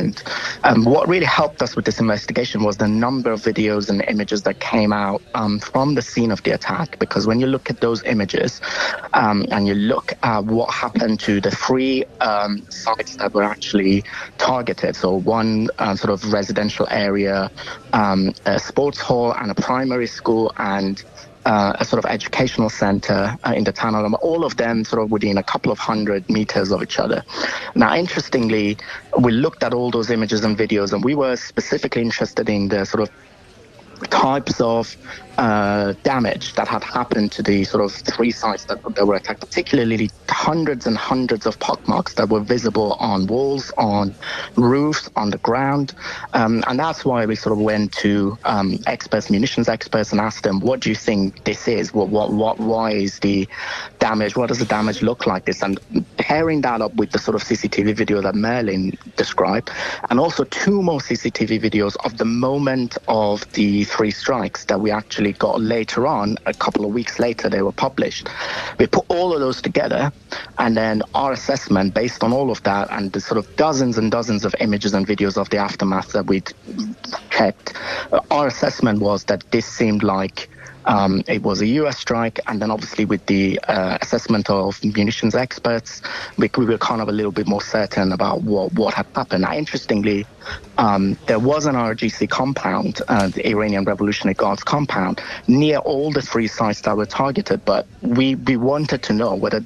happened. What really helped us with this investigation was the number of videos and images that came out from the scene of the attack, because when you look at those images and you look at what happened to the three sites that were actually targeted, so one sort of residential area, a sports hall and a primary school, and a sort of educational center in the town of all of them sort of within a couple of 100 meters of each other. Now, interestingly, we looked at all those images and videos, and we were specifically interested in the sort of types of damage that had happened to the sort of three sites that were attacked, particularly hundreds and hundreds of pockmarks that were visible on walls, on roofs, on the ground. And that's why we sort of went to experts, munitions experts, and asked them, what do you think this is? Why is the damage? What does the damage look like this? And pairing that up with the sort of CCTV video that Merlin described, and also two more CCTV videos of the moment of the three strikes that we actually got later on, a couple of weeks later, they were published. We put all of those together, and then our assessment based on all of that and the sort of dozens and dozens of images and videos of the aftermath that we'd checked, our assessment was that this seemed like it was a US strike, and then obviously with the assessment of munitions experts, we were kind of a little bit more certain about what had happened. Now, interestingly, there was an RGC compound, the Iranian Revolutionary Guards compound, near all the three sites that were targeted, but we wanted to know whether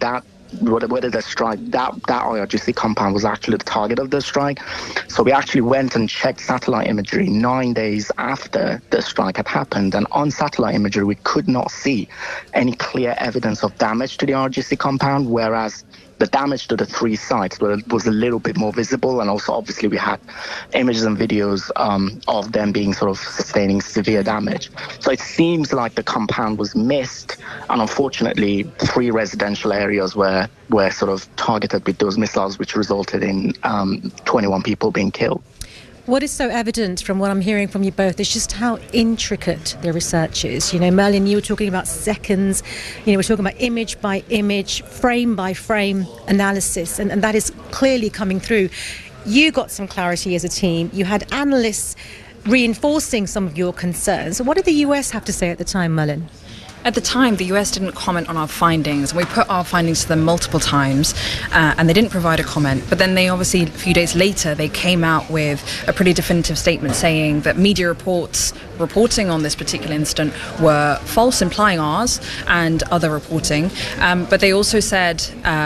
the strike, that IRGC compound was actually the target of the strike. So we actually went and checked satellite imagery 9 days after the strike had happened, and on satellite imagery we could not see any clear evidence of damage to the IRGC compound, whereas the damage to the three sites was a little bit more visible, and also obviously we had images and videos of them being sort of sustaining severe damage. So it seems like the compound was missed, and unfortunately three residential areas were sort of targeted with those missiles, which resulted in 21 people being killed. What is so evident from what I'm hearing from you both is just how intricate the research is. You know, Merlin, you were talking about seconds, we're talking about image by image, frame by frame analysis, and that is clearly coming through. You got some clarity as a team. You had analysts reinforcing some of your concerns. So what did the US have to say at the time, Merlin? At the time, the US didn't comment on our findings. We put our findings to them multiple times, and they didn't provide a comment. But then they obviously, a few days later, they came out with a pretty definitive statement saying that media reporting on this particular incident were false, implying ours and other reporting. But they also said,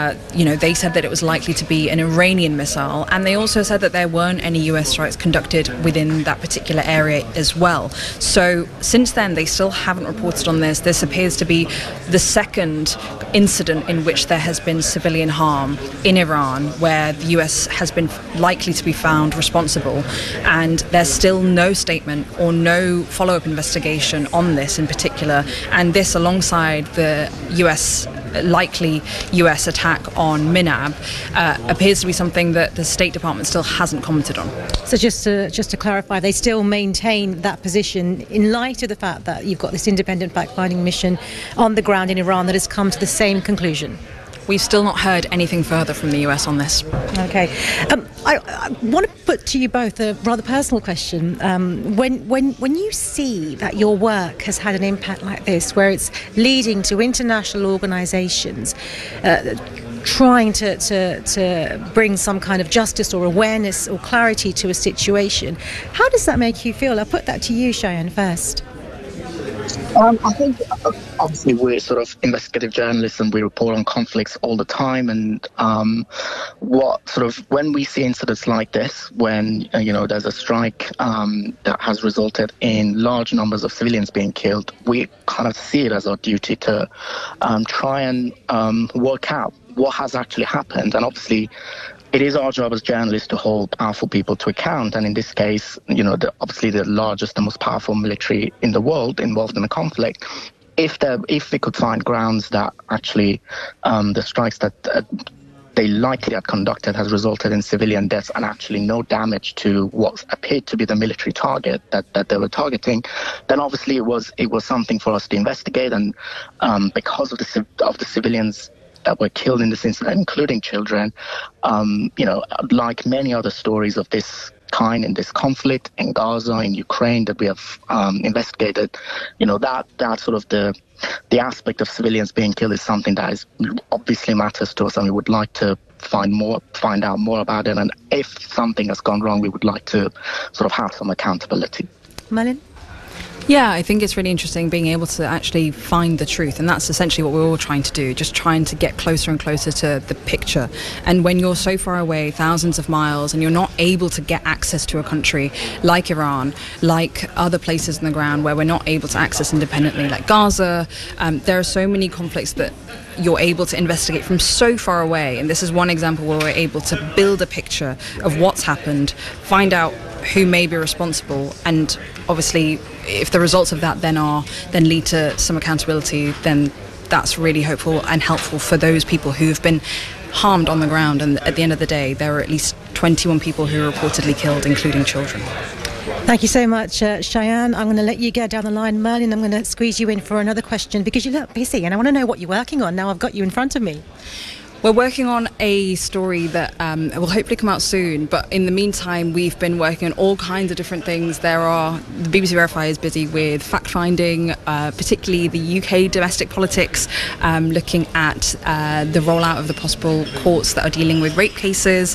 they said that it was likely to be an Iranian missile, and they also said that there weren't any US strikes conducted within that particular area as well. So since then, they still haven't reported on this. This appears to be the second incident in which there has been civilian harm in Iran, where the US has been likely to be found responsible, and there's still no statement or no follow-up investigation on this in particular, and this alongside the likely US attack on Minab appears to be something that the State Department still hasn't commented on. So just to clarify, they still maintain that position in light of the fact that you've got this independent fact-finding mission on the ground in Iran that has come to the same conclusion? We've still not heard anything further from the US on this. Okay. I want to put to you both a rather personal question. When you see that your work has had an impact like this, where it's leading to international organisations trying to bring some kind of justice or awareness or clarity to a situation, how does that make you feel? I'll put that to you, Cheyenne, first. I think obviously we're sort of investigative journalists and we report on conflicts all the time, and when we see incidents like this, when there's a strike that has resulted in large numbers of civilians being killed, we kind of see it as our duty to try and work out what has actually happened. And obviously it is our job as journalists to hold powerful people to account, and in this case, obviously the largest and most powerful military in the world involved in the conflict. If we could find grounds that actually the strikes that they likely had conducted has resulted in civilian deaths and actually no damage to what appeared to be the military target that they were targeting, then obviously it was something for us to investigate. And because of the civilians that were killed in this incident, including children, like many other stories of this kind in this conflict in Gaza, in Ukraine, that we have investigated, that sort of the aspect of civilians being killed is something that is obviously matters to us, and we would like to find out more about it. And if something has gone wrong, we would like to sort of have some accountability. Merlin? Yeah, I think it's really interesting being able to actually find the truth, and that's essentially what we're all trying to do, just trying to get closer and closer to the picture. And when you're so far away, thousands of miles, and you're not able to get access to a country like Iran, like other places on the ground where we're not able to access independently, like Gaza, there are so many conflicts that you're able to investigate from so far away. And this is one example where we're able to build a picture of what's happened, find out who may be responsible, and obviously if the results of that then lead to some accountability, then that's really hopeful and helpful for those people who have been harmed on the ground. And at the end of the day, there were at least 21 people who were reportedly killed, including children. Thank you so much, Cheyenne. I'm going to let you get down the line. Merlin, I'm going to squeeze you in for another question because you look busy and I want to know what you're working on now I've got you in front of me. We're working on a story that will hopefully come out soon, but in the meantime we've been working on all kinds of different things. The BBC Verify is busy with fact-finding, particularly the UK domestic politics, looking at the rollout of the possible courts that are dealing with rape cases.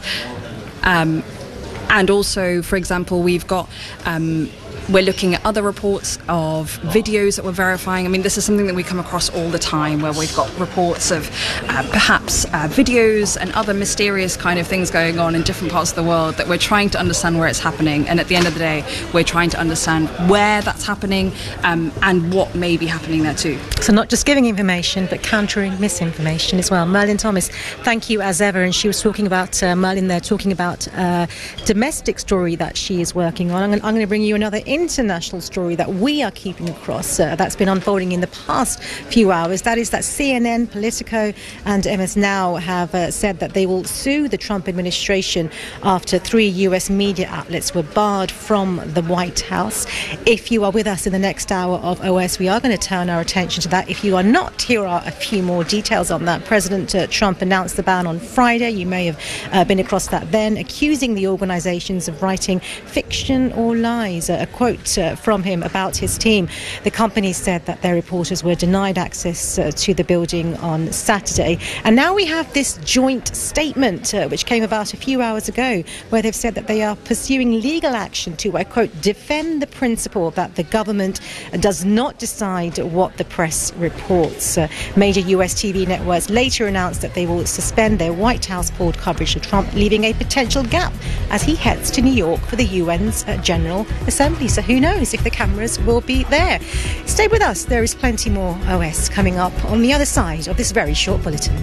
And also, for example, we're looking at other reports of videos that we're verifying. I mean, this is something that we come across all the time, where we've got reports of perhaps videos and other mysterious kind of things going on in different parts of the world that we're trying to understand where it's happening. And at the end of the day, we're trying to understand where that's happening and what may be happening there too. So not just giving information, but countering misinformation as well. Merlin Thomas, thank you as ever. And she was talking about, Merlin there, talking about domestic story that she is working on. I'm going to bring you another international story that we are keeping across that's been unfolding in the past few hours. That is that CNN, Politico and MS Now have said that they will sue the Trump administration after 3 US media outlets were barred from the White House. If you are with us in the next hour of OS, we are going to turn our attention to that. If you are not, here are a few more details on that. President Trump announced the ban on Friday. You may have been across that then, accusing the organizations of writing fiction or lies. A quote from him about his team. The company said that their reporters were denied access to the building on Saturday. And now we have this joint statement which came about a few hours ago, where they've said that they are pursuing legal action to, I quote, defend the principle that the government does not decide what the press reports. Major US TV networks later announced that they will suspend their White House board coverage of Trump, leaving a potential gap as he heads to New York for the UN's General Assembly. So who knows if the cameras will be there. Stay with us. There is plenty more OS coming up on the other side of this very short bulletin.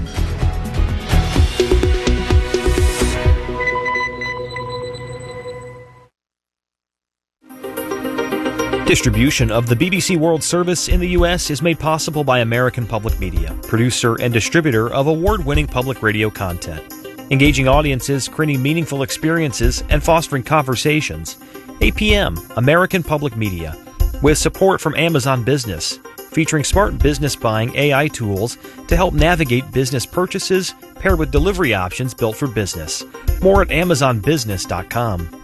Distribution of the BBC World Service in the U.S. is made possible by American Public Media, producer and distributor of award-winning public radio content. Engaging audiences, creating meaningful experiences, and fostering conversations. APM, American Public Media, with support from Amazon Business, featuring smart business buying AI tools to help navigate business purchases paired with delivery options built for business. More at AmazonBusiness.com.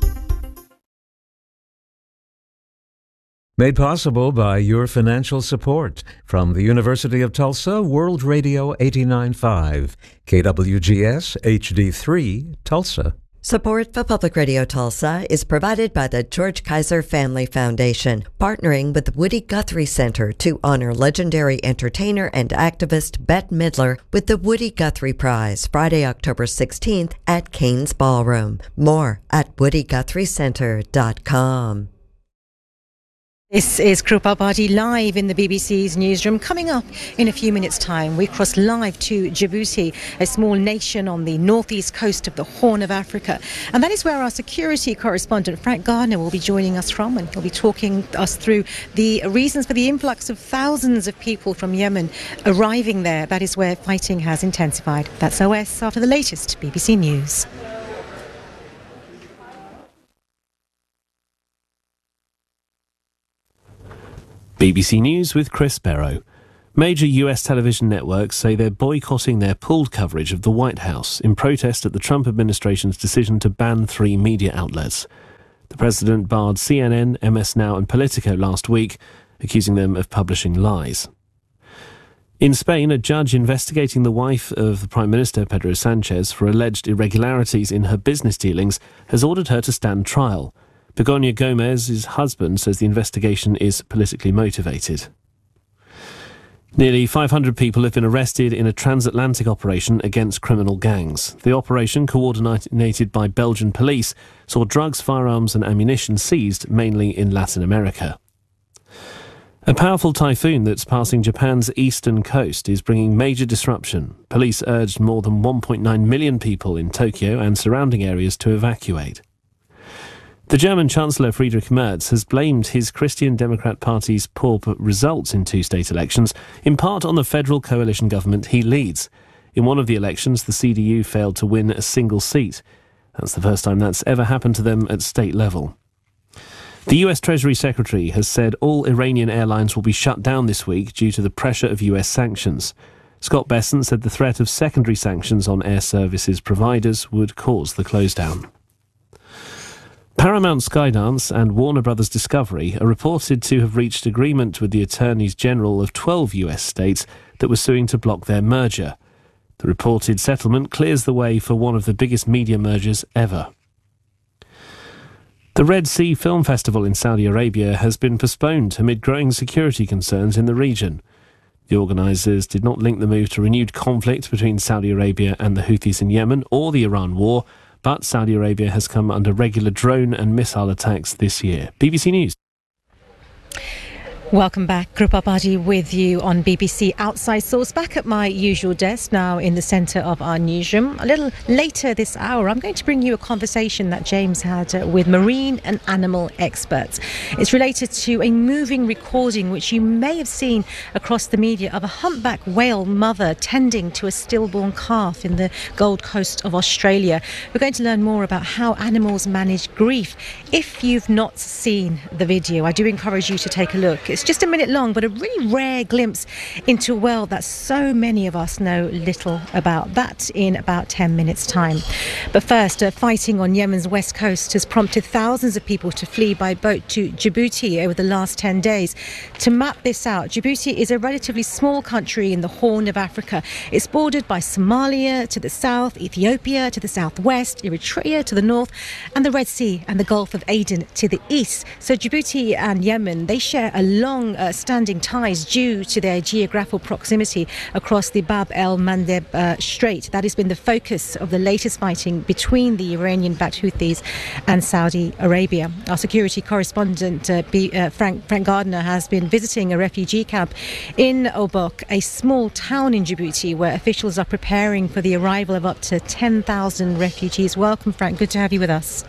Made possible by your financial support from the University of Tulsa, World Radio 89.5, KWGS HD3, Tulsa. Support for Public Radio Tulsa is provided by the George Kaiser Family Foundation, partnering with the Woody Guthrie Center to honor legendary entertainer and activist Bette Midler with the Woody Guthrie Prize, Friday, October 16th at Cain's Ballroom. More at WoodyGuthrieCenter.com. This is Krupa Bhatti live in the BBC's newsroom. Coming up in a few minutes' time, we cross live to Djibouti, a small nation on the northeast coast of the Horn of Africa. And that is where our security correspondent Frank Gardner will be joining us from, and he'll be talking us through the reasons for the influx of thousands of people from Yemen arriving there. That is where fighting has intensified. That's OS after the latest BBC News. BBC News with Chris Barrow. Major US television networks say they're boycotting their pooled coverage of the White House in protest at the Trump administration's decision to ban 3 media outlets. The president barred CNN, MS Now and Politico last week, accusing them of publishing lies. In Spain, a judge investigating the wife of the Prime Minister, Pedro Sanchez, for alleged irregularities in her business dealings has ordered her to stand trial. Begoña Gomez's husband says the investigation is politically motivated. Nearly 500 people have been arrested in a transatlantic operation against criminal gangs. The operation, coordinated by Belgian police, saw drugs, firearms and ammunition seized, mainly in Latin America. A powerful typhoon that's passing Japan's eastern coast is bringing major disruption. Police urged more than 1.9 million people in Tokyo and surrounding areas to evacuate. The German Chancellor Friedrich Merz has blamed his Christian Democrat Party's poor results in two state elections, in part on the federal coalition government he leads. In one of the elections, the CDU failed to win a single seat. That's the first time that's ever happened to them at state level. The US Treasury Secretary has said all Iranian airlines will be shut down this week due to the pressure of US sanctions. Scott Bessent said the threat of secondary sanctions on air services providers would cause the close down. Paramount Skydance and Warner Bros. Discovery are reported to have reached agreement with the attorneys general of 12 US states that were suing to block their merger. The reported settlement clears the way for one of the biggest media mergers ever. The Red Sea Film Festival in Saudi Arabia has been postponed amid growing security concerns in the region. The organisers did not link the move to renewed conflict between Saudi Arabia and the Houthis in Yemen or the Iran war, but Saudi Arabia has come under regular drone and missile attacks this year. BBC News. Welcome back. Krupa Badi with you on BBC Outside Source, back at my usual desk now in the centre of our newsroom. A little later this hour, I'm going to bring you a conversation that James had with marine and animal experts. It's related to a moving recording which you may have seen across the media of a humpback whale mother tending to a stillborn calf in the Gold Coast of Australia. We're going to learn more about how animals manage grief. If you've not seen the video, I do encourage you to take a look. It's just a minute long, but a really rare glimpse into a world that so many of us know little about. That in about 10 minutes' time. But first, fighting on Yemen's west coast has prompted thousands of people to flee by boat to Djibouti over the last 10 days. To map this out, Djibouti is a relatively small country in the Horn of Africa. It's bordered by Somalia to the south, Ethiopia to the southwest, Eritrea to the north, and the Red Sea and the Gulf of Aden to the east. So Djibouti and Yemen, they share a long-standing ties due to their geographical proximity across the Bab el-Mandeb Strait. That has been the focus of the latest fighting between the Iranian-backed Houthis and Saudi Arabia. Our security correspondent, Frank Gardner, has been visiting a refugee camp in Obok, a small town in Djibouti, where officials are preparing for the arrival of up to 10,000 refugees. Welcome, Frank. Good to have you with us.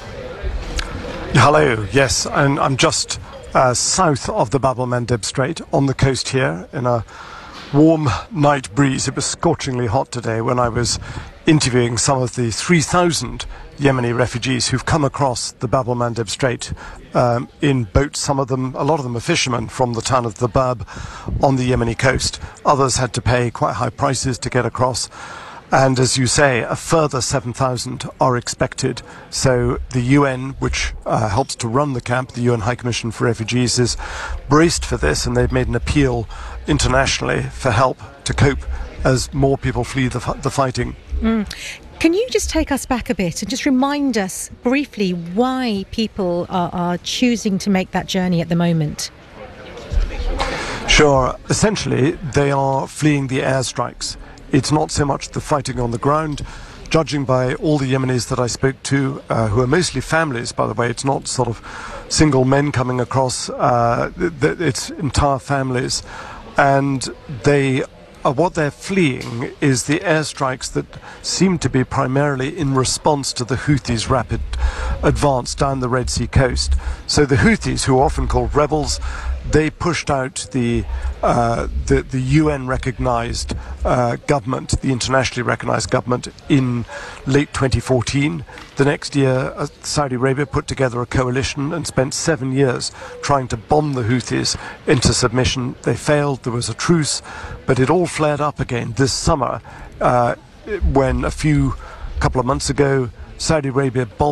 Hello. Yes, and I'm just south of the Bab el-Mandeb Strait on the coast here in a warm night breeze. It was scorchingly hot today when I was interviewing some of the 3,000 Yemeni refugees who've come across the Bab el-Mandeb Strait in boats. A lot of them are fishermen from the town of the Bab on the Yemeni coast. Others had to pay quite high prices to get across. And as you say, a further 7,000 are expected. So the UN, which helps to run the camp, the UN High Commission for Refugees, is braced for this, and they've made an appeal internationally for help to cope as more people flee the fighting. Can you just take us back a bit and just remind us briefly why people are choosing to make that journey at the moment? Sure. Essentially, they are fleeing the airstrikes. It's not so much the fighting on the ground. Judging by all the Yemenis that I spoke to, who are mostly families, by the way, it's not sort of single men coming across, it's entire families. And what they're fleeing is the airstrikes that seem to be primarily in response to the Houthis' rapid advance down the Red Sea coast. So the Houthis, who are often called rebels, they pushed out the UN-recognised government, the internationally recognised government, in late 2014. The next year, Saudi Arabia put together a coalition and spent 7 years trying to bomb the Houthis into submission. They failed. There was a truce, but it all flared up again this summer when couple of months ago, Saudi Arabia bombed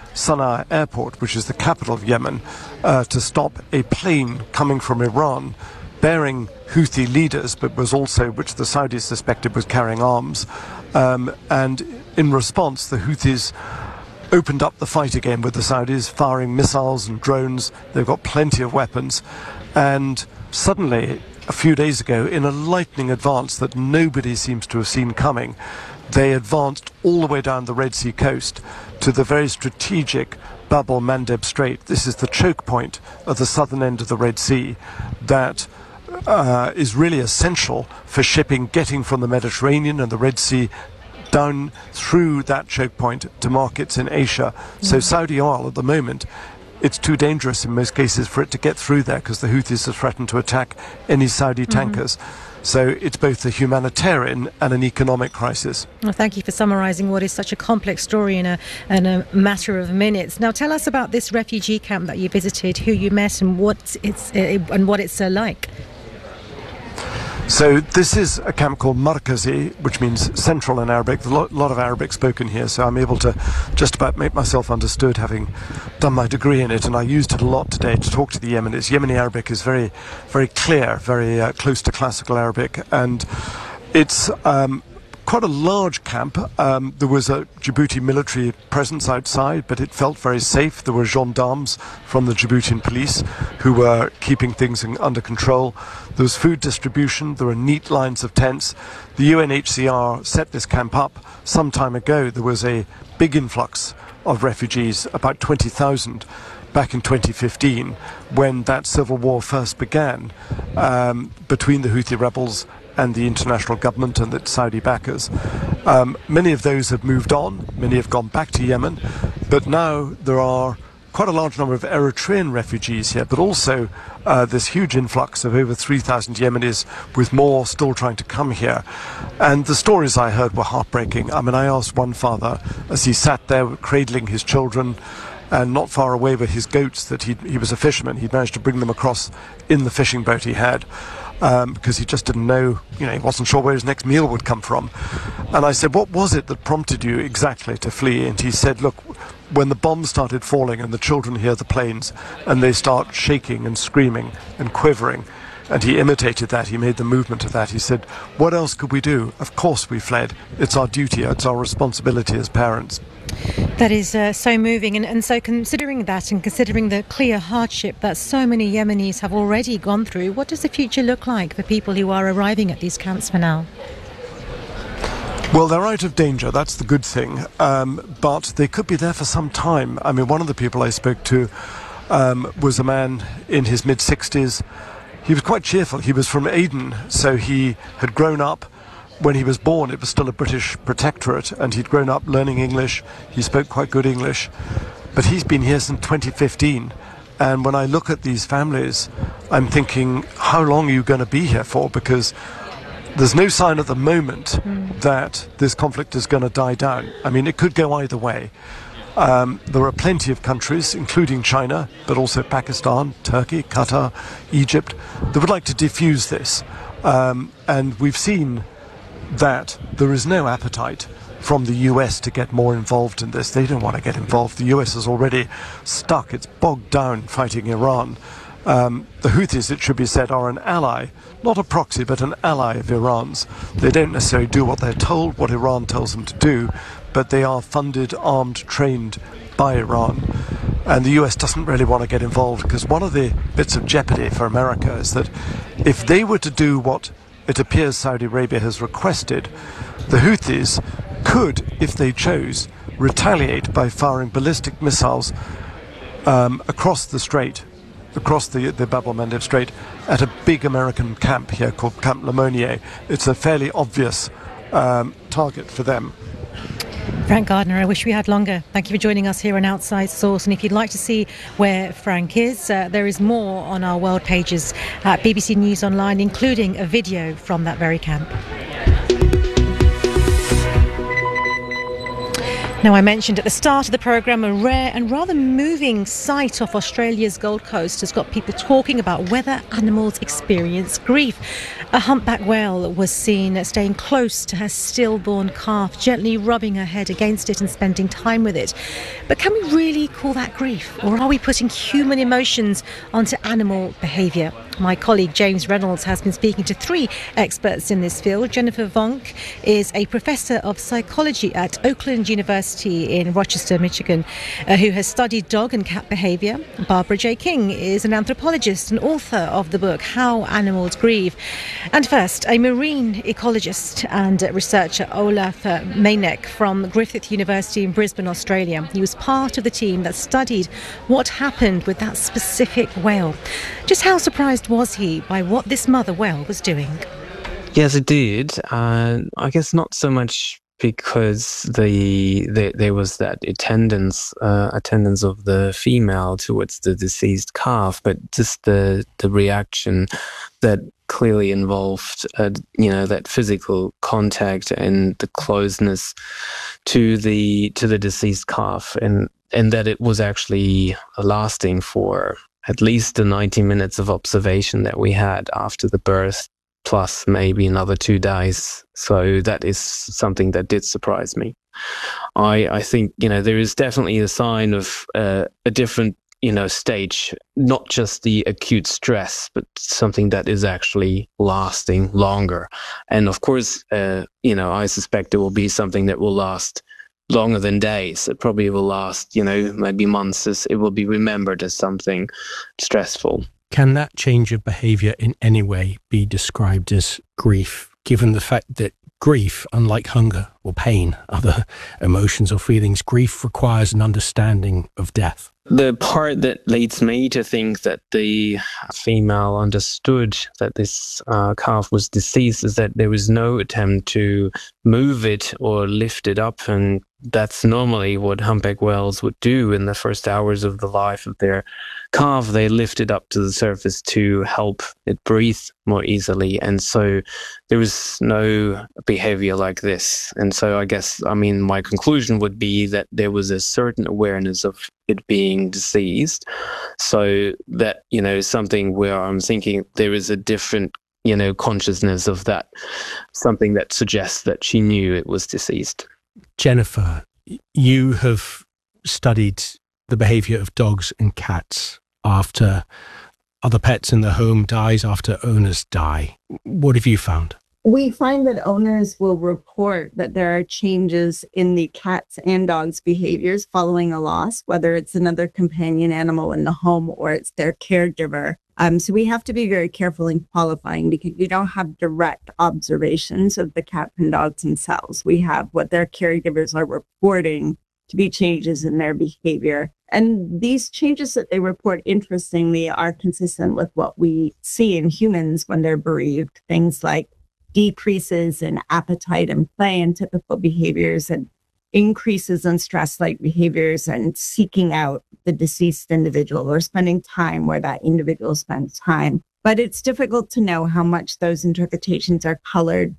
Sana'a airport, which is the capital of Yemen, to stop a plane coming from Iran bearing Houthi leaders, but which the Saudis suspected was carrying arms. And in response, the Houthis opened up the fight again with the Saudis, firing missiles and drones. They've got plenty of weapons. And suddenly, a few days ago, in a lightning advance that nobody seems to have seen coming, they advanced all the way down the Red Sea coast to the very strategic Bab el-Mandeb Strait. This is the choke point at the southern end of the Red Sea that is really essential for shipping getting from the Mediterranean and the Red Sea down through that choke point to markets in Asia. So Saudi oil at the moment, it's too dangerous in most cases for it to get through there because the Houthis have threatened to attack any Saudi tankers. So it's both a humanitarian and an economic crisis. Well, thank you for summarising what is such a complex story in a matter of minutes. Now tell us about this refugee camp that you visited, who you met and what it's like. So this is a camp called Markazi, which means central in Arabic. There's a lot of Arabic spoken here, so I'm able to just about make myself understood, having done my degree in it, and I used it a lot today to talk to the Yemenis. Yemeni Arabic is very, very clear, very close to classical Arabic, and it's quite a large camp. There was a Djibouti military presence outside, but it felt very safe. There were gendarmes from the Djiboutian police who were keeping things under control. There was food distribution. There were neat lines of tents. The UNHCR set this camp up some time ago. There was a big influx of refugees, about 20,000, back in 2015, when that civil war first began between the Houthi rebels and the international government and the Saudi backers. Many of those have moved on, many have gone back to Yemen, but now there are quite a large number of Eritrean refugees here, but also this huge influx of over 3,000 Yemenis, with more still trying to come here. And the stories I heard were heartbreaking. I mean, I asked one father as he sat there cradling his children, and not far away were his goats, that he was a fisherman. He'd managed to bring them across in the fishing boat he had. Because he just didn't know, he wasn't sure where his next meal would come from. And I said, what was it that prompted you exactly to flee? And he said, look, when the bombs started falling and the children hear the planes and they start shaking and screaming and quivering, and he imitated that, he made the movement of that. He said, what else could we do? Of course we fled. It's our duty, it's our responsibility as parents. That is so moving, and so considering that and considering the clear hardship that so many Yemenis have already gone through, what does the future look like for people who are arriving at these camps for now? Well, they're out of danger, that's the good thing, but they could be there for some time. I mean, one of the people I spoke to was a man in his mid-60s. He was quite cheerful. He was from Aden, so he had grown up. When he was born, it was still a British protectorate, and he'd grown up learning English. He spoke quite good English, but he's been here since 2015. And when I look at these families, I'm thinking, how long are you going to be here for? Because there's no sign at the moment that this conflict is going to die down. I mean, it could go either way. There are plenty of countries, including China, but also Pakistan, Turkey, Qatar, Egypt, that would like to defuse this. And we've seen that there is no appetite from the US to get more involved in this. They don't want to get involved. The US is already stuck. It's bogged down fighting Iran. The Houthis, it should be said, are an ally, not a proxy, but an ally of Iran's. They don't necessarily do what they're told, what Iran tells them to do, but they are funded, armed, trained by Iran. And the US doesn't really want to get involved, because one of the bits of jeopardy for America is that if they were to do what it appears Saudi Arabia has requested, the Houthis could, if they chose, retaliate by firing ballistic missiles across the strait, across the Bab el-Mandeb Strait, at a big American camp here called Camp Lemonnier. It's a fairly obvious target for them. Frank Gardner, I wish we had longer. Thank you for joining us here on Outside Source. And if you'd like to see where Frank is, there is more on our world pages at BBC News Online, including a video from that very camp. Now, I mentioned at the start of the programme a rare and rather moving sight off Australia's Gold Coast has got people talking about whether animals experience grief. A humpback whale was seen staying close to her stillborn calf, gently rubbing her head against it and spending time with it. But can we really call that grief? Or are we putting human emotions onto animal behaviour? My colleague James Reynolds has been speaking to 3 experts in this field. Jennifer Vonk is a professor of psychology at Oakland University in Rochester, Michigan, who has studied dog and cat behaviour. Barbara J. King is an anthropologist and author of the book How Animals Grieve. And first, a marine ecologist and researcher, Olaf Maynek from Griffith University in Brisbane, Australia. He was part of the team that studied what happened with that specific whale. Just how surprised was he by what this mother whale was doing? Yes, it did. I guess not so much because there was that attendance of the female towards the deceased calf, but just the reaction that clearly involved, that physical contact and the closeness to the deceased calf, and that it was actually lasting for at least the 90 minutes of observation that we had after the birth, plus maybe another 2 days. So that is something that did surprise me. I think, there is definitely a sign of a different, stage, not just the acute stress, but something that is actually lasting longer. And of course, I suspect it will be something that will last longer than days. It probably will last, maybe months, as it will be remembered as something stressful. Can that change of behaviour in any way be described as grief, given the fact that grief, unlike hunger or pain, other emotions or feelings, grief requires an understanding of death? The part that leads me to think that the female understood that this calf was deceased is that there was no attempt to move it or lift it up, and that's normally what humpback whales would do in the first hours of the life of their calf. They lift it up to the surface to help it breathe more easily, and so there was no behavior like this. And so my conclusion would be that there was a certain awareness of it being deceased, so that, something where I'm thinking there is a different, consciousness of that, something that suggests that she knew it was deceased. Jennifer, you have studied the behaviour of dogs and cats after other pets in the home dies, after owners die. What have you found? We find that owners will report that there are changes in the cats and dogs' behaviors following a loss, whether it's another companion animal in the home or it's their caregiver. So we have to be very careful in qualifying, because we don't have direct observations of the cats and dogs themselves. We have what their caregivers are reporting to be changes in their behavior. And these changes that they report, interestingly, are consistent with what we see in humans when they're bereaved. Things like decreases in appetite and play and typical behaviors, and increases in stress-like behaviors and seeking out the deceased individual or spending time where that individual spends time. But it's difficult to know how much those interpretations are colored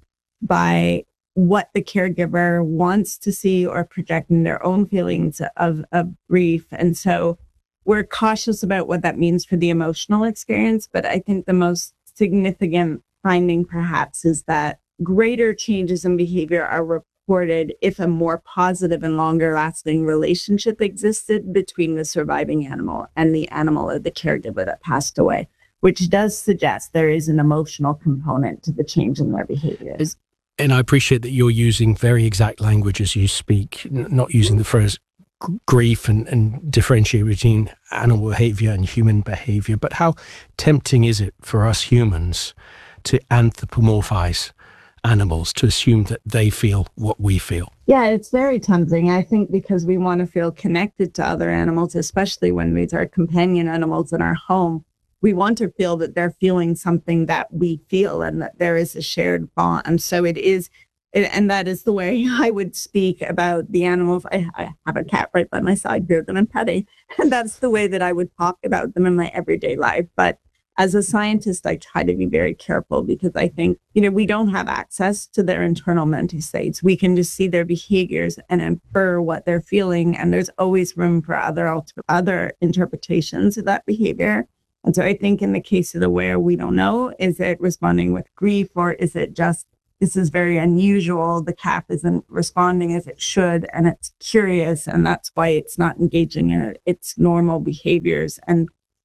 by what the caregiver wants to see or project in their own feelings of grief. And so we're cautious about what that means for the emotional experience. But I think the most significant finding perhaps is that greater changes in behavior are reported if a more positive and longer lasting relationship existed between the surviving animal and the animal or the caregiver that passed away, which does suggest there is an emotional component to the change in their behaviors. And I appreciate that you're using very exact language as you speak, not using the phrase grief and differentiate between animal behavior and human behavior. But how tempting is it for us humans to anthropomorphize animals, to assume that they feel what we feel? Yeah, it's very tempting, I think, because we want to feel connected to other animals, especially when these are companion animals in our home. We want to feel that they're feeling something that we feel and that there is a shared bond. And so it is, and that is the way I would speak about the animals. I have a cat right by my side here that I'm petting, and that's the way that I would talk about them in my everyday life. But as a scientist, I try to be very careful because I think, we don't have access to their internal mental states. We can just see their behaviors and infer what they're feeling. And there's always room for other interpretations of that behavior. And so I think in the case of the whale, we don't know, is it responding with grief, or is it just, this is very unusual, the calf isn't responding as it should, and it's curious, and that's why it's not engaging in its normal behaviors. And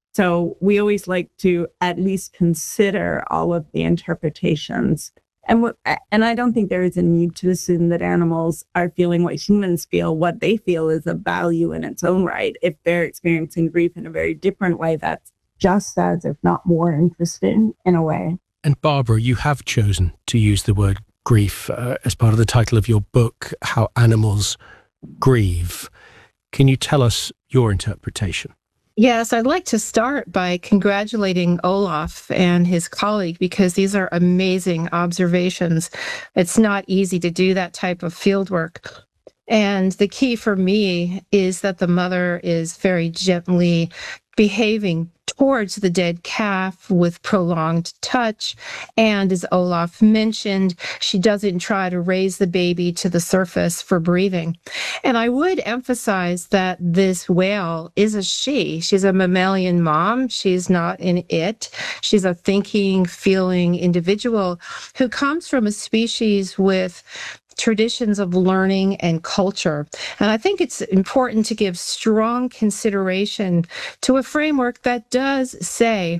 so we always like to at least consider all of the interpretations. And I don't think there is a need to assume that animals are feeling what humans feel. What they feel is of value in its own right. If they're experiencing grief in a very different way, that's just as, if not more, interesting in a way. And Barbara, you have chosen to use the word grief as part of the title of your book, How Animals Grieve. Can you tell us your interpretation? Yes, I'd like to start by congratulating Olaf and his colleague, because these are amazing observations. It's not easy to do that type of field work. And the key for me is that the mother is very gently behaving towards the dead calf with prolonged touch. And as Olaf mentioned, she doesn't try to raise the baby to the surface for breathing. And I would emphasize that this whale is a she. She's a mammalian mom. She's not an it. She's a thinking, feeling individual who comes from a species with traditions of learning and culture. And I think it's important to give strong consideration to a framework that does say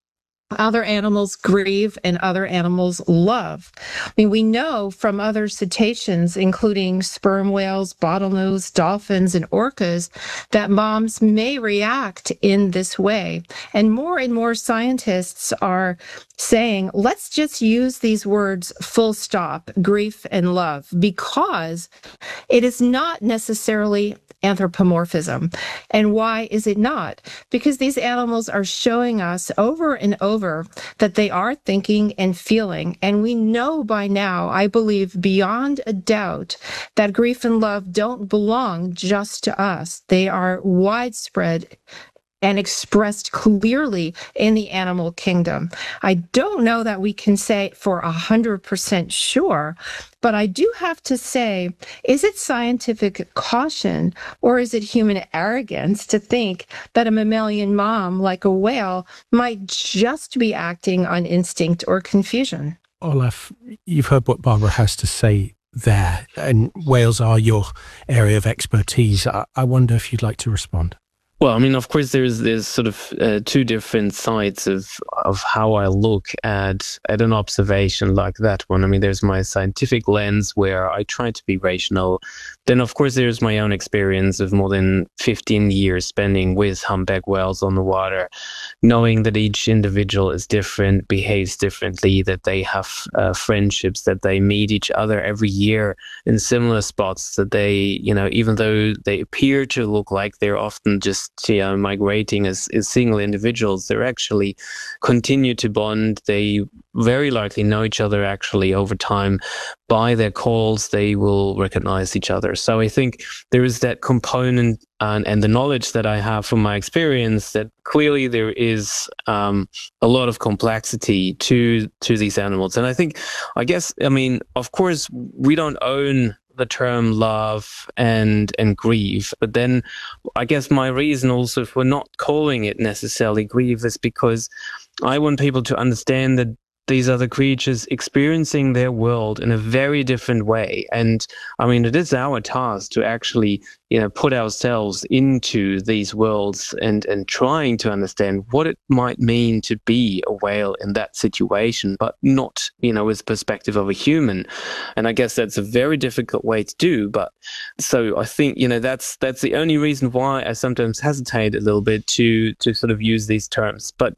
other animals grieve and other animals love. I mean, we know from other cetaceans, including sperm whales, bottlenose dolphins, and orcas, that moms may react in this way. And more scientists are saying, let's just use these words full stop, grief and love, because it is not necessarily anthropomorphism. And why is it not? Because these animals are showing us over and over that they are thinking and feeling. And we know by now, I believe beyond a doubt, that grief and love don't belong just to us. They are widespread and expressed clearly in the animal kingdom. I don't know that we can say for 100% sure, but I do have to say, is it scientific caution or is it human arrogance to think that a mammalian mom like a whale might just be acting on instinct or confusion? Olaf, you've heard what Barbara has to say there, and whales are your area of expertise. I wonder if you'd like to respond. Well, I mean, of course, there's sort of two different sides of how I look at an observation like that one. I mean, there's my scientific lens where I try to be rational. Then, of course, there's my own experience of more than 15 years spending with humpback whales on the water, knowing that each individual is different, behaves differently, that they have friendships, that they meet each other every year in similar spots, that they, even though they appear to look like they're often just migrating as single individuals, they're actually continue to bond. They very likely know each other actually over time. By their calls, they will recognize each other. So I think there is that component and the knowledge that I have from my experience that clearly there is a lot of complexity to these animals. And I guess, of course, we don't own the term love and grief, but then I guess my reason also for not calling it necessarily grief is because I want people to understand that these other creatures experiencing their world in a very different way. And it is our task to actually, put ourselves into these worlds and trying to understand what it might mean to be a whale in that situation, but not, with perspective of a human. And I guess that's a very difficult way to do. But so I think, that's the only reason why I sometimes hesitate a little bit to sort of use these terms. But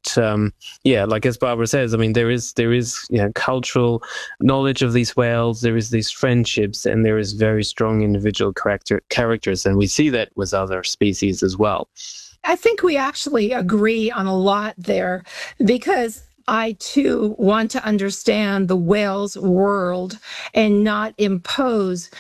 like as Barbara says, there is cultural knowledge of these whales, there is these friendships, and there is very strong individual characters. And we see that with other species as well. I think we actually agree on a lot there, because I too want to understand the whale's world and not impose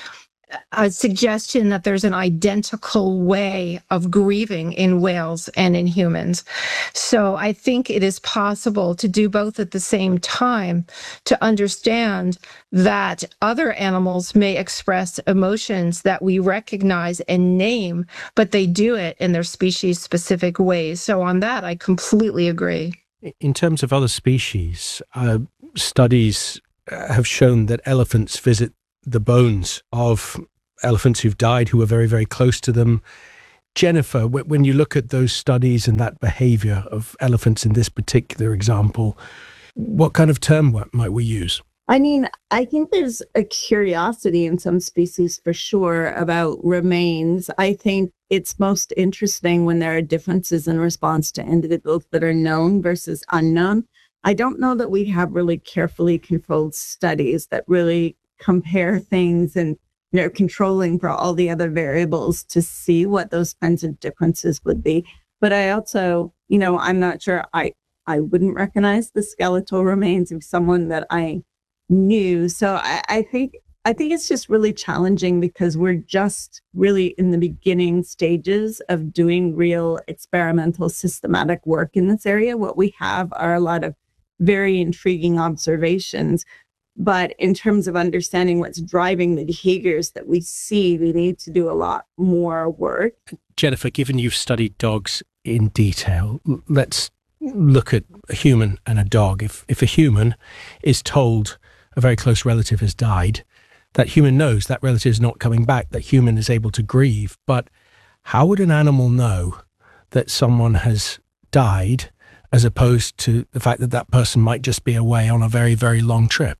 a suggestion that there's an identical way of grieving in whales and in humans. So I think it is possible to do both at the same time, to understand that other animals may express emotions that we recognize and name, but they do it in their species-specific ways. So on that, I completely agree. In terms of other species, studies have shown that elephants visit the bones of elephants who've died, who are very, very close to them. Jennifer, when you look at those studies and that behavior of elephants in this particular example, what kind of term might we use? I mean, I think there's a curiosity in some species for sure about remains. I think it's most interesting when there are differences in response to individuals that are known versus unknown. I don't know that we have really carefully controlled studies that really compare things and, controlling for all the other variables to see what those kinds of differences would be. But I also, I'm not sure I wouldn't recognize the skeletal remains of someone that I knew. So I think it's just really challenging because we're just really in the beginning stages of doing real experimental systematic work in this area. What we have are a lot of very intriguing observations. But in terms of understanding what's driving the behaviors that we see, we need to do a lot more work. Jennifer, given you've studied dogs in detail, let's look at a human and a dog. If a human is told a very close relative has died, that human knows that relative is not coming back, that human is able to grieve. But how would an animal know that someone has died as opposed to the fact that that person might just be away on a very, very long trip?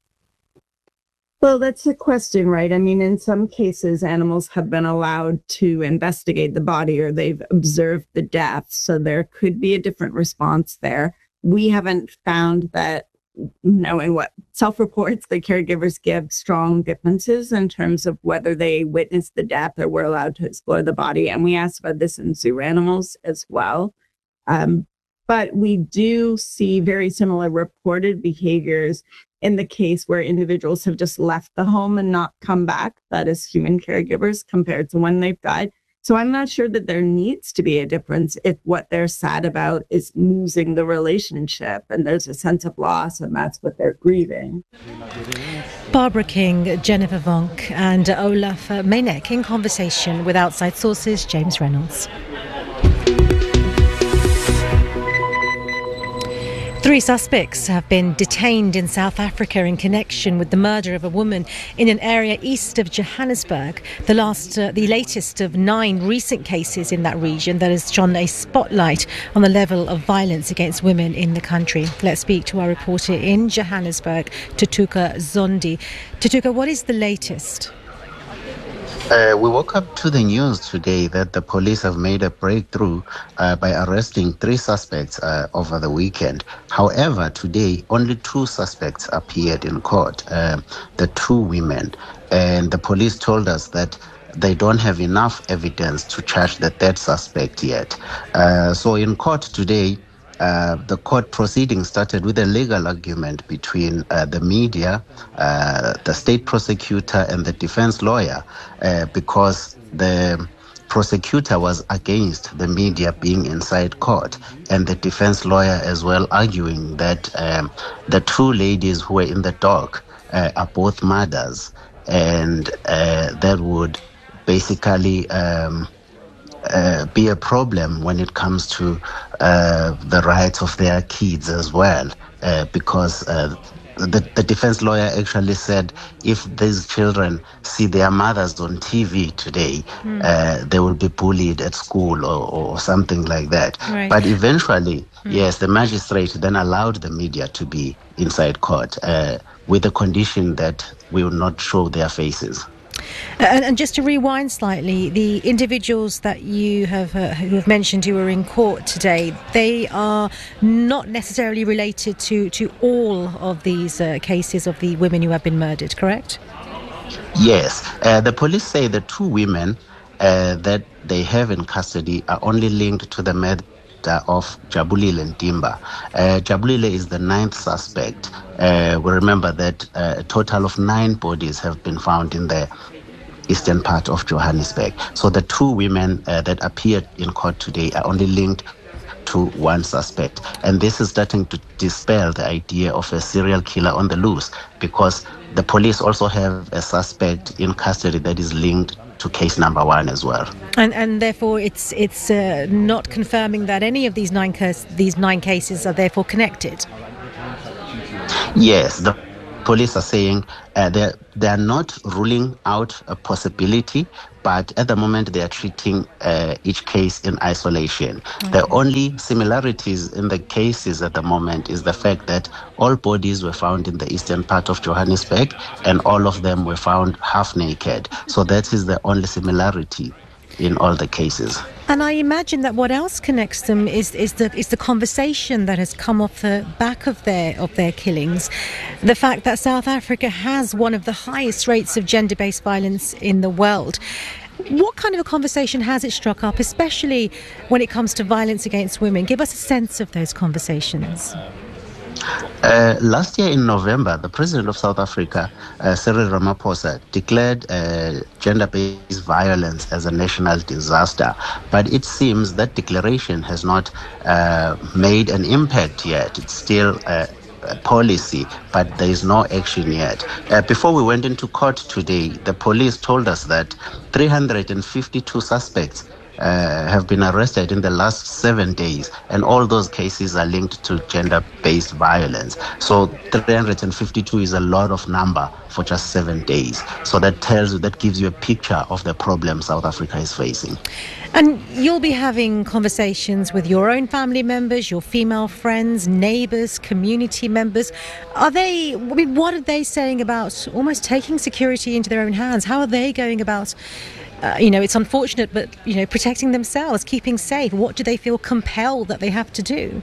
Well, that's a question, right? I mean, in some cases, animals have been allowed to investigate the body or they've observed the death. So there could be a different response there. We haven't found that, in what self-reports the caregivers give strong differences in terms of whether they witnessed the death or were allowed to explore the body. And we asked about this in zoo animals as well. But we do see very similar reported behaviors in the case where individuals have just left the home and not come back, that is human caregivers, compared to when they've died. So I'm not sure that there needs to be a difference if what they're sad about is losing the relationship and there's a sense of loss and that's what they're grieving. Barbara King, Jennifer Vonk and Olaf Meynek in conversation with Outside Sources' James Reynolds. 3 suspects have been detained in South Africa in connection with the murder of a woman in an area east of Johannesburg. The latest of 9 recent cases in that region that has shone a spotlight on the level of violence against women in the country. Let's speak to our reporter in Johannesburg, Tutuka Zondi. Tutuka, what is the latest? We woke up to the news today that the police have made a breakthrough by arresting 3 suspects over the weekend. However, today, only 2 suspects appeared in court, the 2 women. And the police told us that they don't have enough evidence to charge the 3rd suspect yet. So in court today, the court proceedings started with a legal argument between the media, the state prosecutor and the defense lawyer, because the prosecutor was against the media being inside court, and the defense lawyer as well arguing that the 2 ladies who were in the dock are both mothers, and that would basically be a problem when it comes to the rights of their kids as well, because the defense lawyer actually said if these children see their mothers on TV today, they will be bullied at school or something like that. Right. But eventually, yes, the magistrate then allowed the media to be inside court with the condition that we will not show their faces. And just to rewind slightly, the individuals that you have who have mentioned who are in court today, they are not necessarily related to all of these cases of the women who have been murdered, correct? Yes. The police say the 2 women that they have in custody are only linked to the murder of Jabulile Ntimba. Jabulile is the 9th suspect. We remember that a total of 9 bodies have been found in the eastern part of Johannesburg. So the two women that appeared in court today are only linked to one suspect. And this is starting to dispel the idea of a serial killer on the loose, because the police also have a suspect in custody that is linked to case number 1 as well. And therefore it's not confirming that any of these nine cases are therefore connected. Yes, the police are saying they are not ruling out a possibility, but at the moment they are treating each case in isolation. Okay. The only similarities in the cases at the moment is the fact that all bodies were found in the eastern part of Johannesburg, and all of them were found half naked. So that is the only similarity in all the cases. And I imagine that what else connects them is the conversation that has come off the back of their killings. The fact that South Africa has one of the highest rates of gender-based violence in the world. What kind of a conversation has it struck up, especially when it comes to violence against women? Give us a sense of those conversations. Last year in November, the President of South Africa, Cyril Ramaphosa, declared gender-based violence as a national disaster. But it seems that declaration has not made an impact yet. It's still a policy, but there is no action yet. Before we went into court today, the police told us that 352 suspects have been arrested in the last 7 days, and all those cases are linked to gender-based violence. So 352 is a lot of number for just 7 days. So that gives you a picture of the problem South Africa is facing. And you'll be having conversations with your own family members, your female friends, neighbours, community members. What are they saying about almost taking security into their own hands? How are they going about it's unfortunate, but, protecting themselves, keeping safe? What do they feel compelled that they have to do?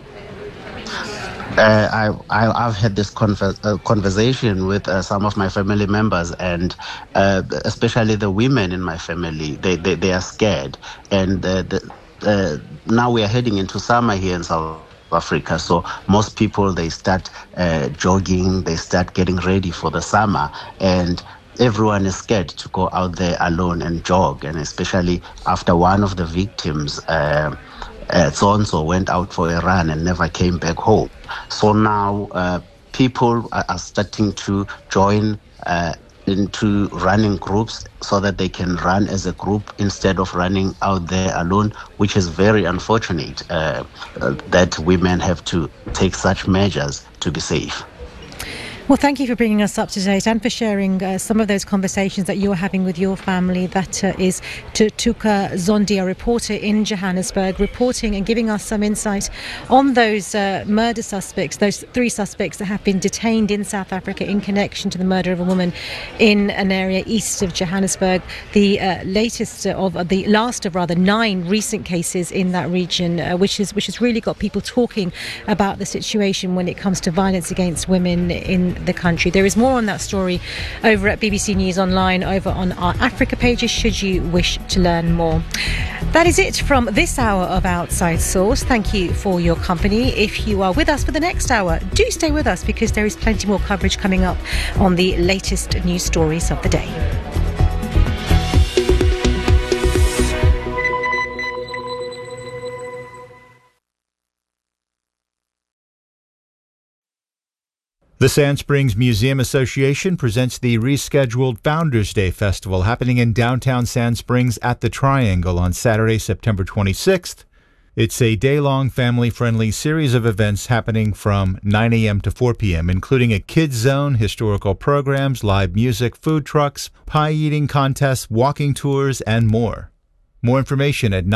I've had this conversation with some of my family members, and especially the women in my family. They are scared, and now we are heading into summer here in South Africa, so most people, they start jogging, they start getting ready for the summer, and everyone is scared to go out there alone and jog, and especially after one of the victims, Tsonso, went out for a run and never came back home. So now people are starting to join into running groups so that they can run as a group instead of running out there alone, which is very unfortunate that women have to take such measures to be safe. Well, thank you for bringing us up to date and for sharing some of those conversations that you're having with your family. That is Tuka Zondi, a reporter in Johannesburg, reporting and giving us some insight on those murder suspects, those 3 suspects that have been detained in South Africa in connection to the murder of a woman in an area east of Johannesburg. The last of 9 recent cases in that region, which has really got people talking about the situation when it comes to violence against women in the country. There is more on that story over at BBC News Online, over on our Africa pages, should you wish to learn more. That is it from this hour of Outside Source. Thank you for your company. If you are with us for the next hour, do stay with us, because there is plenty more coverage coming up on the latest news stories of the day. The Sand Springs Museum Association presents the rescheduled Founders Day Festival happening in downtown Sand Springs at the Triangle on Saturday, September 26th. It's a day-long family-friendly series of events happening from 9 a.m. to 4 p.m., including a kids zone, historical programs, live music, food trucks, pie-eating contests, walking tours, and more. More information at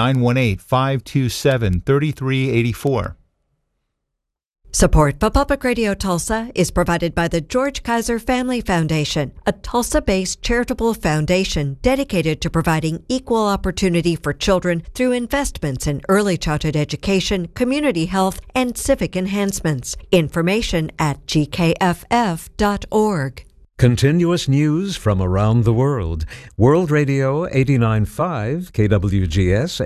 918-527-3384. Support for Public Radio Tulsa is provided by the George Kaiser Family Foundation, a Tulsa-based charitable foundation dedicated to providing equal opportunity for children through investments in early childhood education, community health, and civic enhancements. Information at gkff.org. Continuous news from around the world. World Radio 89.5, KWGS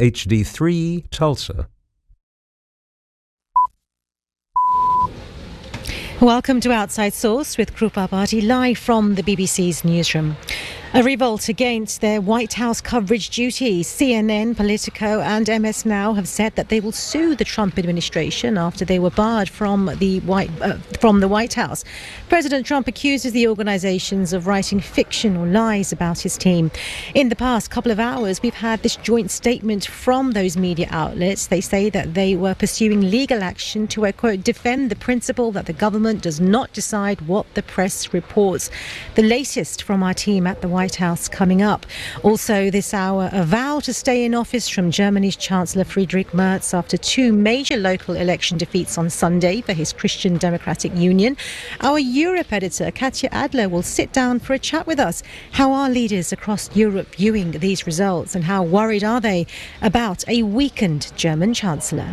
HD3, Tulsa. Welcome to Outside Source with Krupa Bhatti, live from the BBC's newsroom. A revolt against their White House coverage duties. CNN, Politico and MS Now have said that they will sue the Trump administration after they were barred from the White House. President Trump accuses the organizations of writing fiction or lies about his team. In the past couple of hours, we've had this joint statement from those media outlets. They say that they were pursuing legal action to, quote, defend the principle that the government does not decide what the press reports. The latest from our team at the White House coming up. Also this hour, a vow to stay in office from Germany's Chancellor Friedrich Merz after two major local election defeats on Sunday for his Christian Democratic Union. Our Europe editor, Katya Adler, will sit down for a chat with us. How are leaders across Europe viewing these results, and how worried are they about a weakened German Chancellor?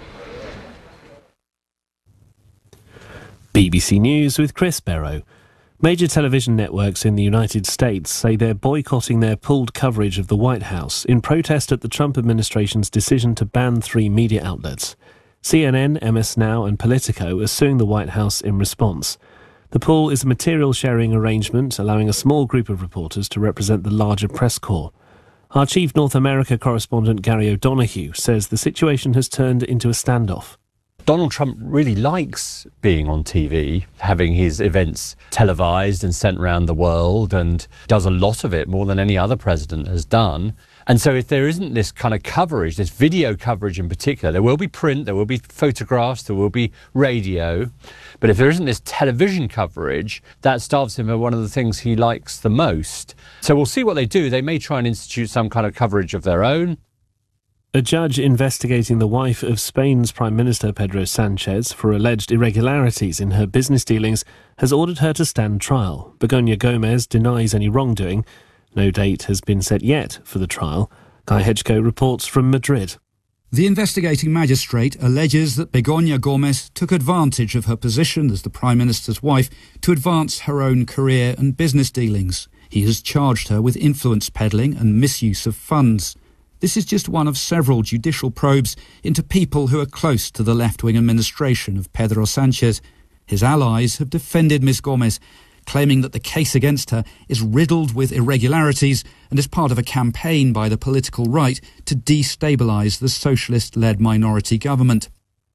BBC News with Chris Barrow. Major television networks in the United States say they're boycotting their pooled coverage of the White House in protest at the Trump administration's decision to ban 3 media outlets. CNN, MS Now and Politico are suing the White House in response. The pool is a material sharing arrangement allowing a small group of reporters to represent the larger press corps. Our chief North America correspondent Gary O'Donoghue says the situation has turned into a standoff. Donald Trump really likes being on TV, having his events televised and sent around the world, and does a lot of it, more than any other president has done. And so if there isn't this kind of coverage, this video coverage in particular, there will be print, there will be photographs, there will be radio. But if there isn't this television coverage, that starves him of one of the things he likes the most. So we'll see what they do. They may try and institute some kind of coverage of their own. A judge investigating the wife of Spain's Prime Minister Pedro Sanchez for alleged irregularities in her business dealings has ordered her to stand trial. Begoña Gómez denies any wrongdoing. No date has been set yet for the trial. Guy Hedgecoe reports from Madrid. The investigating magistrate alleges that Begoña Gómez took advantage of her position as the Prime Minister's wife to advance her own career and business dealings. He has charged her with influence peddling and misuse of funds. This is just one of several judicial probes into people who are close to the left-wing administration of Pedro Sanchez. His allies have defended Ms. Gómez, claiming that the case against her is riddled with irregularities and is part of a campaign by the political right to destabilise the socialist-led minority government.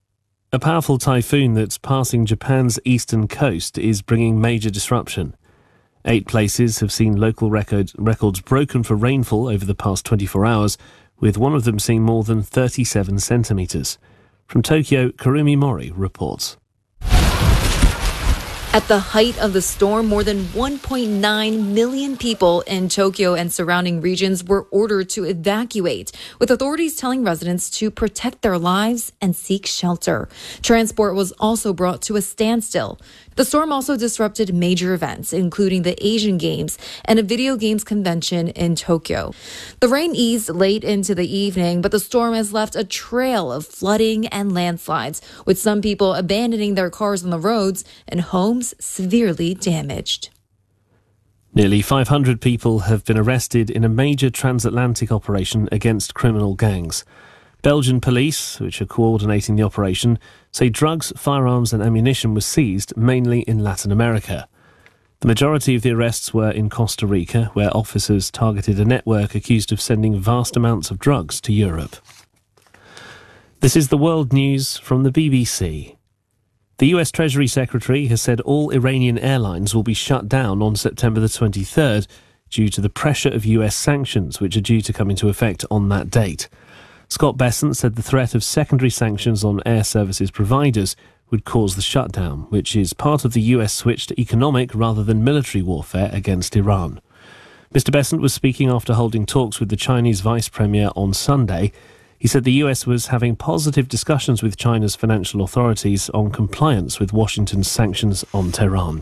A powerful typhoon that's passing Japan's eastern coast is bringing major disruption. 8 places have seen local records broken for rainfall over the past 24 hours, with one of them seeing more than 37 centimetres. From Tokyo, Karumi Mori reports. At the height of the storm, more than 1.9 million people in Tokyo and surrounding regions were ordered to evacuate, with authorities telling residents to protect their lives and seek shelter. Transport was also brought to a standstill. The storm also disrupted major events, including the Asian Games and a video games convention in Tokyo. The rain eased late into the evening, but the storm has left a trail of flooding and landslides, with some people abandoning their cars on the roads and homes severely damaged. Nearly 500 people have been arrested in a major transatlantic operation against criminal gangs. Belgian police, which are coordinating the operation, say drugs, firearms and ammunition were seized mainly in Latin America. The majority of the arrests were in Costa Rica, where officers targeted a network accused of sending vast amounts of drugs to Europe. This is the world news from the BBC. The US Treasury Secretary has said all Iranian airlines will be shut down on September the 23rd due to the pressure of US sanctions, which are due to come into effect on that date. Scott Bessent said the threat of secondary sanctions on air services providers would cause the shutdown, which is part of the US switch to economic rather than military warfare against Iran. Mr. Bessent was speaking after holding talks with the Chinese Vice Premier on Sunday. He said the US was having positive discussions with China's financial authorities on compliance with Washington's sanctions on Tehran.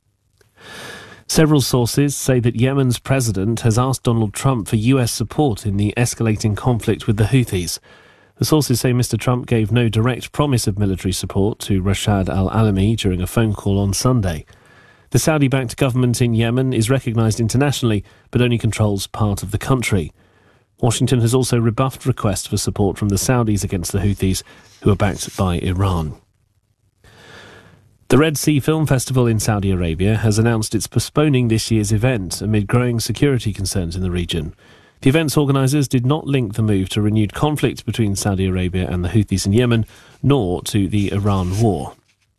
Several sources say that Yemen's president has asked Donald Trump for US support in the escalating conflict with the Houthis. The sources say Mr. Trump gave no direct promise of military support to Rashad al-Alami during a phone call on Sunday. The Saudi-backed government in Yemen is recognised internationally, but only controls part of the country. Washington has also rebuffed requests for support from the Saudis against the Houthis, who are backed by Iran. The Red Sea Film Festival in Saudi Arabia has announced it's postponing this year's event amid growing security concerns in the region. The event's organisers did not link the move to renewed conflict between Saudi Arabia and the Houthis in Yemen, nor to the Iran war.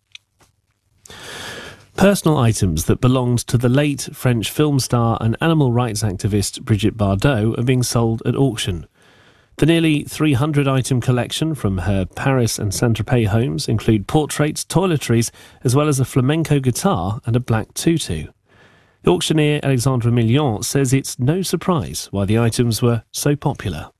Personal items that belonged to the late French film star and animal rights activist Brigitte Bardot are being sold at auction. The nearly 300-item collection from her Paris and Saint-Tropez homes include portraits, toiletries, as well as a flamenco guitar and a black tutu. The auctioneer Alexandre Million says it's no surprise why the items were so popular.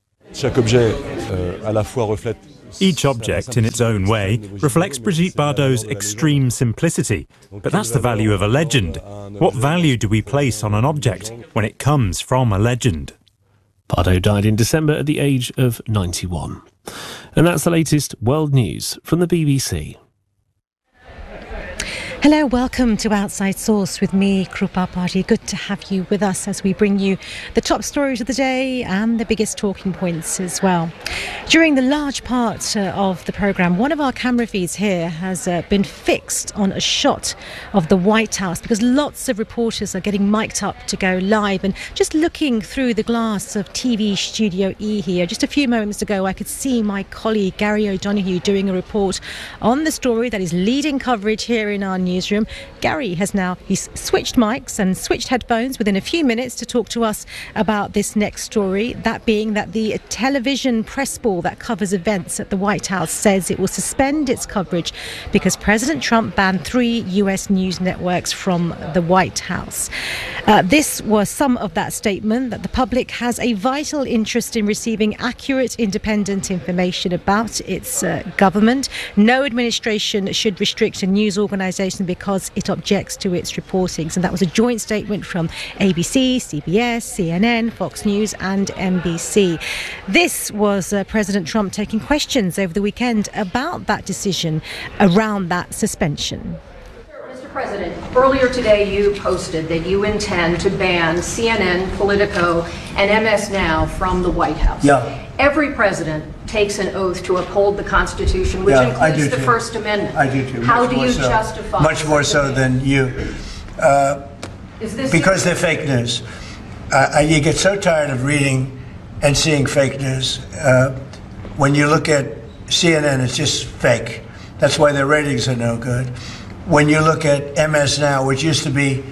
Each object, in its own way, reflects Brigitte Bardot's extreme simplicity. But that's the value of a legend. What value do we place on an object when it comes from a legend? Bardot died in December at the age of 91. And that's the latest world news from the BBC. Hello, welcome to Outside Source with me, Krupa Party. Good to have you with us as we bring you the top stories of the day and the biggest talking points as well. During the large part of the programme, one of our camera feeds here has been fixed on a shot of the White House because lots of reporters are getting mic'd up to go live. And just looking through the glass of TV Studio E here, just a few moments ago, I could see my colleague Gary O'Donoghue doing a report on the story that is leading coverage here in our newsroom. Gary he's switched mics and switched headphones within a few minutes to talk to us about this next story, that being that the television press ball that covers events at the White House says it will suspend its coverage because President Trump banned 3 US news networks from the White House. This was some of that statement, that the public has a vital interest in receiving accurate, independent information about its government. No administration should restrict a news organisation because it objects to its reporting. And that was a joint statement from ABC, CBS, CNN, Fox News and NBC. This was President Trump taking questions over the weekend about that decision around that suspension. Mr. President, earlier today you posted that you intend to ban CNN, Politico and MS Now from the White House. Yeah. Every president takes an oath to uphold the Constitution, which includes the First Amendment. I do too. How do you justify? Much more so than you. Because they're fake news. You get so tired of reading and seeing fake news. When you look at CNN, it's just fake. That's why their ratings are no good. When you look at MS Now, which used to be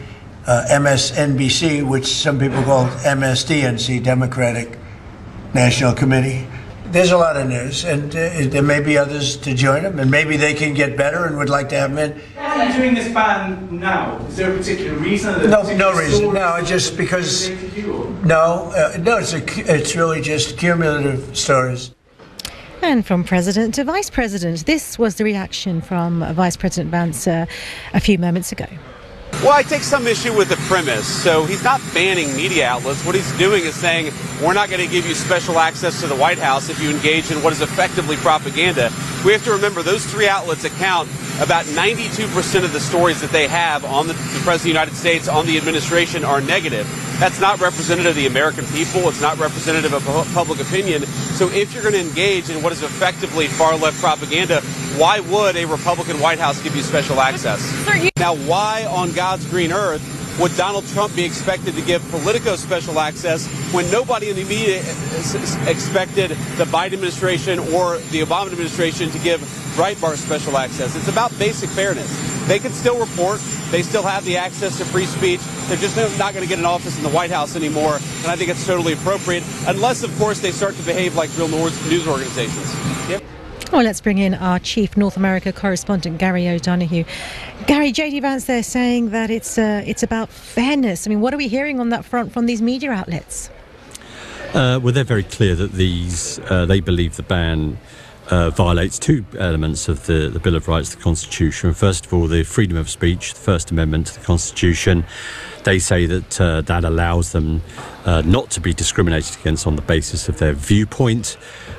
MSNBC, which some people call MSDNC, Democratic National Committee, there's a lot of news, and there may be others to join them, and maybe they can get better and would like to have them in. Why are you doing this ban now? Is there a particular reason? No reason. No, just because. No, it's really just cumulative stories. And from President to Vice President, this was the reaction from Vice President Vance a few moments ago. Well, I take some issue with the premise. So he's not banning media outlets. What he's doing is saying, we're not going to give you special access to the White House if you engage in what is effectively propaganda. We have to remember those 3 outlets account about 92% of the stories that they have on the President of the United States, on the administration, are negative. That's not representative of the American people. It's not representative of public opinion. So if you're going to engage in what is effectively far-left propaganda, why would a Republican White House give you special access? Now, why on God's green earth would Donald Trump be expected to give Politico special access when nobody in the media expected the Biden administration or the Obama administration to give Breitbart special access? It's about basic fairness. They can still report. They still have the access to free speech. They're just not going to get an office in the White House anymore, and I think it's totally appropriate, unless, of course, they start to behave like real news organizations. Yep. Well, let's bring in our chief North America correspondent, Gary O'Donoghue. Gary, J.D. Vance there saying that it's about fairness. I mean, what are we hearing on that front from these media outlets? Well, they're very clear that they believe the ban violates 2 elements of the Bill of Rights, the Constitution. First of all, the freedom of speech, the First Amendment to the Constitution. They say that that allows them not to be discriminated against on the basis of their viewpoint.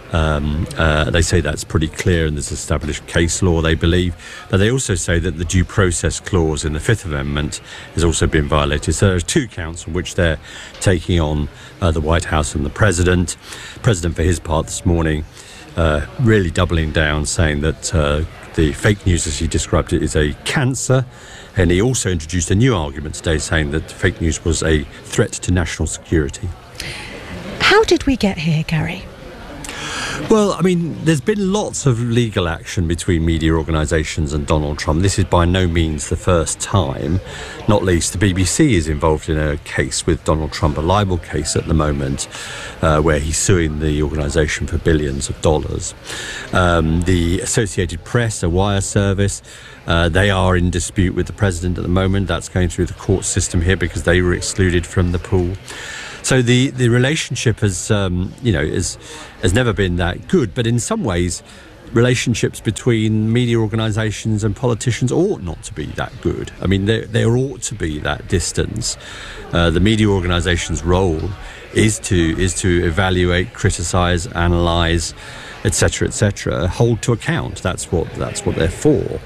They say that's pretty clear and there's established case law, they believe. But they also say that the due process clause in the Fifth Amendment has also been violated. So there are 2 counts on which they're taking on the White House and the President. The President, for his part, this morning really doubling down, saying that the fake news, as he described it, is a cancer. And he also introduced a new argument today, saying that fake news was a threat to national security. How did we get here, Gary? Well, I mean, there's been lots of legal action between media organisations and Donald Trump. This is by no means the first time. Not least, the BBC is involved in a case with Donald Trump, a libel case at the moment, where he's suing the organisation for billions of dollars. The Associated Press, a wire service, they are in dispute with the president at the moment. That's going through the court system here because they were excluded from the pool. So the relationship has never been that good. But in some ways, relationships between media organisations and politicians ought not to be that good. I mean, there ought to be that distance. The media organisation's role is to evaluate, criticise, analyse, etc., hold to account. That's what they're for.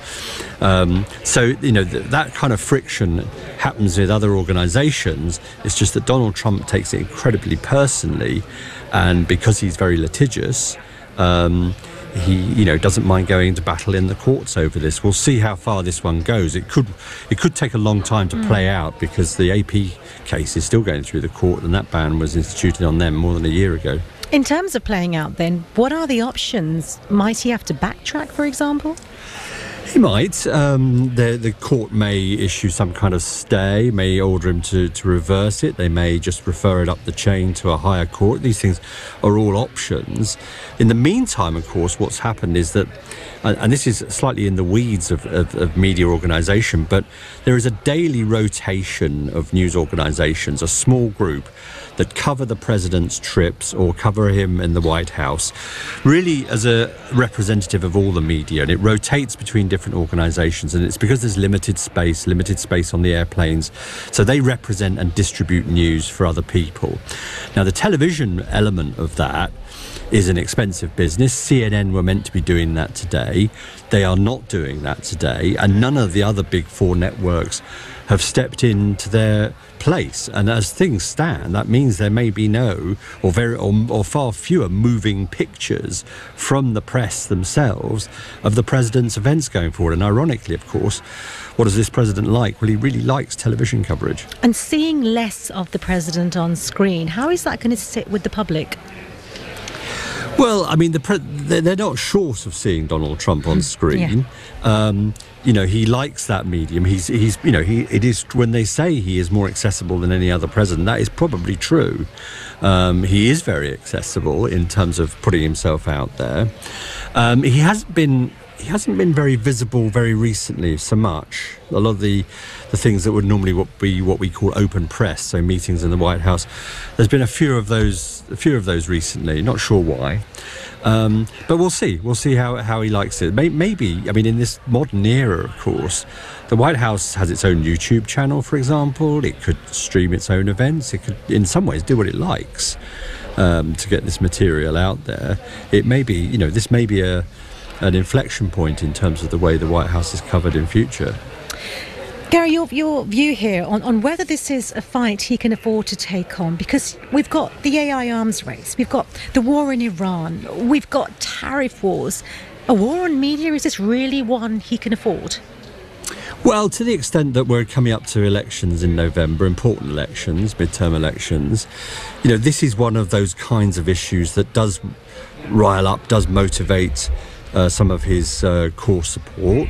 So that kind of friction happens with other organisations. It's just that Donald Trump takes it incredibly personally, and because he's very litigious, he doesn't mind going into battle in the courts over this. We'll see how far this one goes. It could take a long time to play out because the AP case is still going through the court, and that ban was instituted on them more than a year ago. In terms of playing out then, what are the options? Might he have to backtrack, for example? He might. The court may issue some kind of stay, may order him to reverse it. They may just refer it up the chain to a higher court. These things are all options. In the meantime, of course, what's happened is that, and this is slightly in the weeds of media organisation, but there is a daily rotation of news organisations, a small group that cover the president's trips or cover him in the White House, really as a representative of all the media, and it rotates between different organisations, and it's because there's limited space on the airplanes, so they represent and distribute news for other people. Now, the television element of that is an expensive business. CNN were meant to be doing that today. They are not doing that today, and none of the other big four networks have stepped into their place. And as things stand, that means there may be no or far fewer moving pictures from the press themselves of the president's events going forward. And ironically, of course, what does this president like? Well, he really likes television coverage. And seeing less of the president on screen, how is that going to sit with the public? Well, I mean, they're not short of seeing Donald Trump on screen. Yeah. He likes that medium. It is when they say he is more accessible than any other president, that is probably true. He is very accessible in terms of putting himself out there. He hasn't been very visible very recently so much. A lot of the things that would normally be what we call open press, so meetings in the White House, there's been a few of those recently. Not sure why, but we'll see. We'll see how he likes it. Maybe, I mean, in this modern era, of course, the White House has its own YouTube channel, for example. It could stream its own events. It could, in some ways, do what it likes to get this material out there. It may be, this may be an inflection point in terms of the way the White House is covered in future. Gary, your view here on whether this is a fight he can afford to take on, because we've got the AI arms race, we've got the war in Iran, we've got tariff wars. A war on media, is this really one he can afford? Well, to the extent that we're coming up to elections in November, important elections, midterm elections, this is one of those kinds of issues that does rile up, does motivate some of his core support.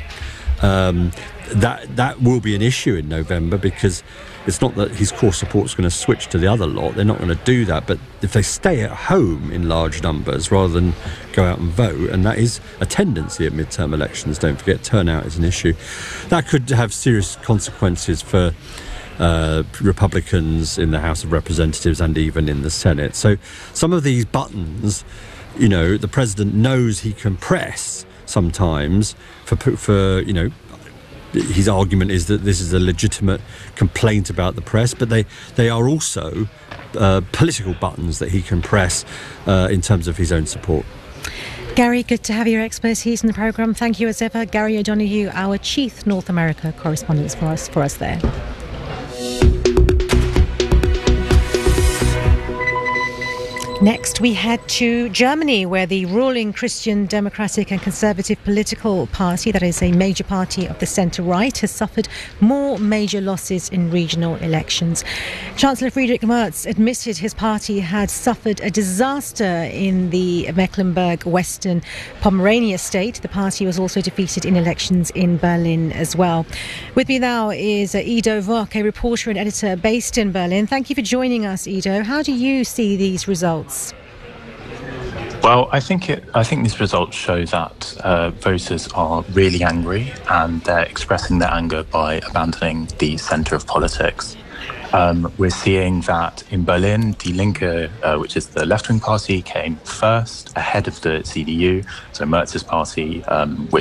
That will be an issue in November, because it's not that his core support's going to switch to the other lot. They're not going to do that. But if they stay at home in large numbers rather than go out and vote, and that is a tendency at midterm elections, don't forget, turnout is an issue, that could have serious consequences for Republicans in the House of Representatives and even in the Senate. So some of these buttons, the president knows he can press sometimes for his argument is that this is a legitimate complaint about the press, but they are also political buttons that he can press in terms of his own support. Gary, good to have your expertise in the programme. Thank you as ever. Gary O'Donoghue, our Chief North America correspondent for us there. Next, we head to Germany, where the ruling Christian Democratic and Conservative political party, that is a major party of the centre-right, has suffered more major losses in regional elections. Chancellor Friedrich Merz admitted his party had suffered a disaster in the Mecklenburg-Western Pomerania state. The party was also defeated in elections in Berlin as well. With me now is Ido Vock, a reporter and editor based in Berlin. Thank you for joining us, Ido. How do you see these results? Well, I think these results show that voters are really angry, and they're expressing their anger by abandoning the centre of politics. We're seeing that in Berlin, Die Linke, which is the left-wing party, came first, ahead of the CDU, so Merz's party, which